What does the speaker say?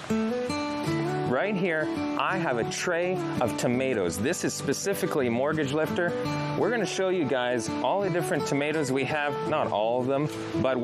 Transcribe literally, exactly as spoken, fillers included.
Right here, I have a tray of tomatoes. This is specifically Mortgage Lifter. We're going to show you guys all the different tomatoes we have, not all of them, but we're